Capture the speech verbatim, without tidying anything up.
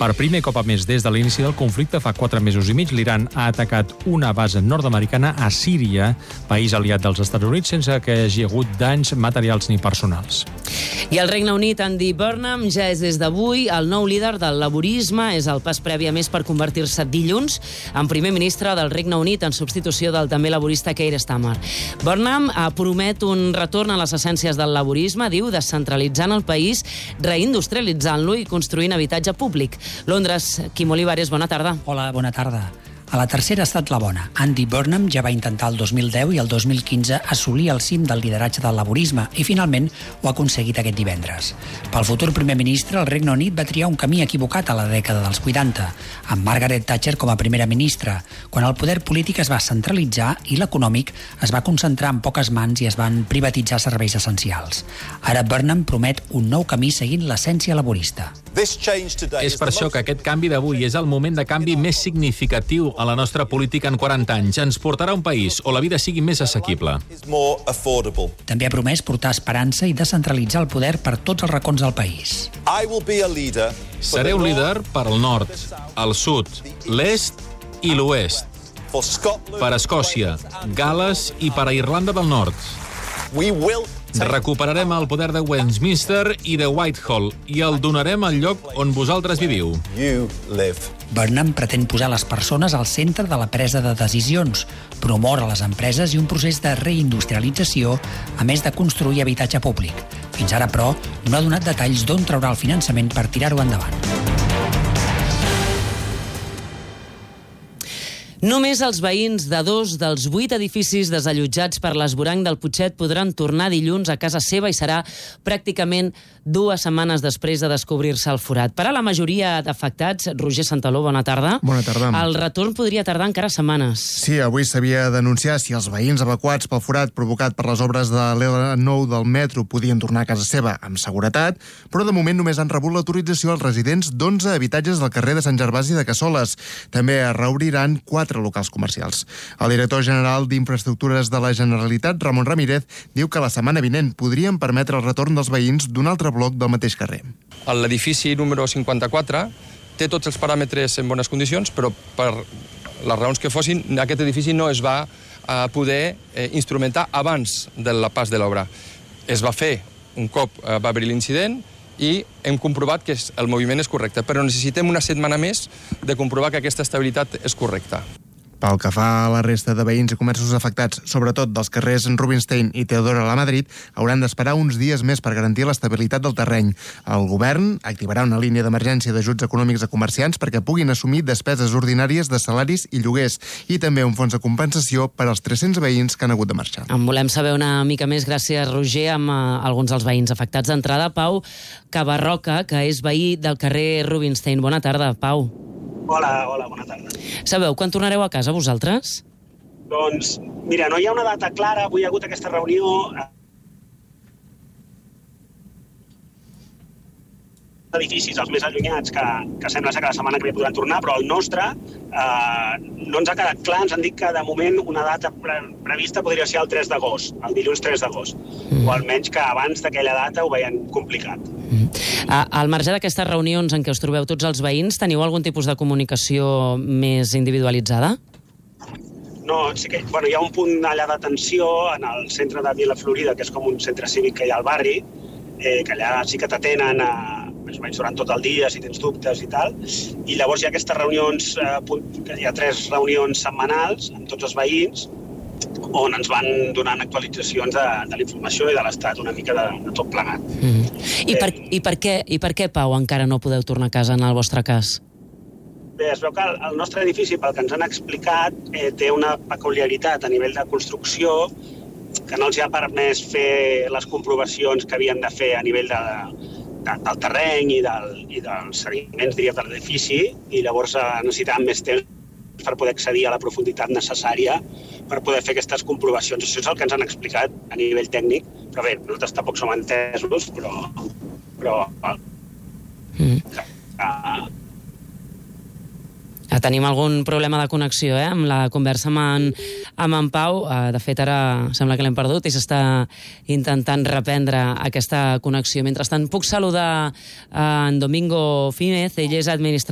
Per primer cop a més des de l'inici del conflicte, fa quatre mesos i mig, l'Iran ha atacat una base nord-americana a Síria, país aliat dels Estats Units, sense que hi hagi hagut danys materials ni personals. I el Regne Unit, Andy Burnham, ja és des d'avui el nou líder del laborisme. És el pas previ, a més, per convertir-se dilluns en primer ministre del Regne Unit en substitució del també laborista Keir Starmer. Burnham promet un retorn a les essències del laborisme, diu, descentralitzant el país, reindustrialitzant-lo i construint habitatge públic. Londres, Quim Olivares, bona tarda. Hola, bona tarda. A la tercera ha estat la bona. Andy Burnham ja va intentar el dos mil deu i el dos mil quinze assolir el cim del lideratge del laborisme i finalment ho ha aconseguit aquest divendres. Pel futur primer ministre, el Regne Unit va triar un camí equivocat a la dècada dels vuitanta, amb Margaret Thatcher com a primera ministra, quan el poder polític es va centralitzar i l'econòmic es va concentrar en poques mans i es van privatitzar serveis essencials. Ara Burnham promet un nou camí seguint l'essència laborista. És per això que aquest canvi d'avui és el moment de canvi més significatiu a la nostra política en quaranta anys. Ens portarà a un país on la vida sigui més assequible. També ha promès portar esperança i descentralitzar el poder per tots els racons del país. Seré un líder per al nord, el sud, l'est i l'oest, per a Escòcia, Gal·les i per a Irlanda del Nord. Recuperarem el poder de Westminster i de Whitehall i el donarem al lloc on vosaltres viviu. Burnham pretén posar les persones al centre de la presa de decisions, promoure les empreses i un procés de reindustrialització, a més de construir habitatge públic. Fins ara, però, no ha donat detalls d'on traurà el finançament per tirar-ho endavant. Només els veïns de dos dels vuit edificis desallotjats per l'esvoranc del Putxet podran tornar dilluns a casa seva i serà pràcticament dues setmanes després de descobrir-se el forat. Per a la majoria d'afectats, Roger Santaló, bona tarda. Bona tarda. El retorn podria tardar encara setmanes. Sí, avui s'havia d'anunciar si els veïns evacuats pel forat provocat per les obres de l'L nou del metro podien tornar a casa seva amb seguretat, però de moment només han rebut l'autorització als residents d'onze habitatges del carrer de Sant Gervasi de Cassoles. També es reobriran quatre locals comercials. El director general d'Infraestructures de la Generalitat, Ramon Ramírez, diu que la setmana vinent podrien permetre el retorn dels veïns d'un altre bloc del mateix carrer. L'edifici número cinquanta-quatre té tots els paràmetres en bones condicions, però per les raons que fossin, aquest edifici no es va poder instrumentar abans del pas de l'obra. Es va fer un cop va haver l'incident i hem comprovat que el moviment és correcte, però necessitem una setmana més de comprovar que aquesta estabilitat és correcta. Pel que fa a la resta de veïns i comerços afectats, sobretot dels carrers Rubinstein i Teodora Lamadrid, hauran d'esperar uns dies més per garantir l'estabilitat del terreny. El govern activarà una línia d'emergència d'ajuts econòmics a comerciants perquè puguin assumir despeses ordinàries de salaris i lloguers i també un fons de compensació per als tres-cents veïns que han hagut de marxar. En volem saber una mica més, gràcies, Roger, amb uh, alguns dels veïns afectats. D'entrada, Pau Cabarroca, que és veí del carrer Rubinstein. Bona tarda, Pau. Hola, hola, bona tarda. Sabeu quan tornareu a casa, vosaltres? Doncs, mira, no hi ha una data clara. Avui hi ha hagut aquesta reunió edificis, els més allunyats, que, que sembla ser que la setmana que ve podran tornar, però el nostre eh, no ens ha quedat clar. Ens han dit que, de moment, una data pre prevista podria ser el tres d'agost, el dilluns tres d'agost, mm. o almenys que abans d'aquella data ho veien complicat. Mm. Al marge d'aquestes reunions en què us trobeu tots els veïns, teniu algun tipus de comunicació més individualitzada? No, sí que bueno, hi ha un punt allà d'atenció en el centre de Vila Florida, que és com un centre cívic que hi ha al barri, eh, que allà sí que t'atenen a més o menys durant tot el dia, si tens dubtes i tal, i llavors hi ha aquestes reunions, eh, hi ha tres reunions setmanals amb tots els veïns, on ens van donant actualitzacions de, de la informació i de l'estat, una mica de, de tot plegat. Mm. I, per, eh, i, per què, I per què, Pau, encara no podeu tornar a casa en el vostre cas? Bé, es veu que el, el nostre edifici, pel que ens han explicat, eh, té una peculiaritat a nivell de construcció que no els ha permès fer les comprovacions que havien de fer a nivell de, de, del terreny i, del, i dels sediments, diria, de l'edifici, i llavors eh, necessitàvem més temps per poder accedir a la profunditat necessària per poder fer aquestes comprovacions. Això és el que ens han explicat a nivell tècnic, però bé, nosaltres tampoc som entesos, però... però mm. uh, Tenim algun problema de connexió, eh? Amb la conversa amb en, amb en Pau. De fet, ara sembla que l'hem perdut i s'està intentant reprendre aquesta connexió. Mentrestant, puc saludar en Domingo Fínez, ell és administrador